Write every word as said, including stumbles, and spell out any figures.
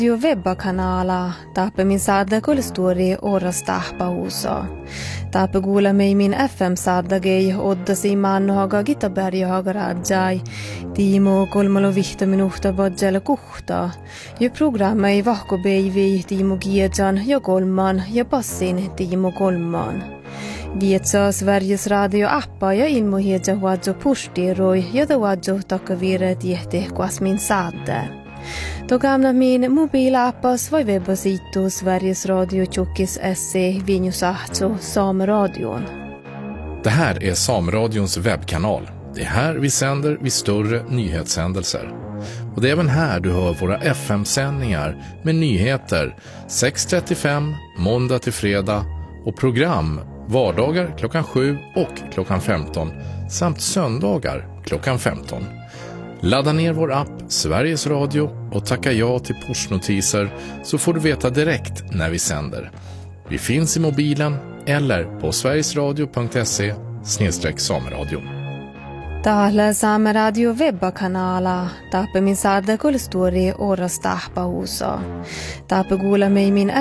Radio webba-kanala, tape min sadda kulstori oras tahpa husa. Tape gula mei min F M sadda gei odda siman haga Gitaberg haga rajai. Timo kolmalo vihta minuhta badjala kuhta. Jo programma ei vahko beivi Timo Giejan ja kolman ja passin Timo kolman. Vietsa Sveriges radio appa ja ilmohieja huadjo pustiroi ja da huadjo takavire tiehti kuas min sadda. Då gamla min mobilappas var webbasitu Sveriges Radio Tjockis S C Vinjusahto Sameradion. Det här är Sameradions webbkanal. Det är här vi sänder vid större nyhetshändelser. Och det är även här du hör våra F M-sändningar med nyheter sex trettiofem måndag till fredag och program vardagar klockan sju och klockan femton samt söndagar klockan femton. Ladda ner vår app Sveriges Radio och tacka ja till pushnotiser så får du veta direkt när vi sänder. Vi finns i mobilen eller på sverigesradio punkt se snedstreck sameradio. Täällä Saameradio webba-kanala, tape min sadda kulstori oras tahpa husa. Tape gula mei min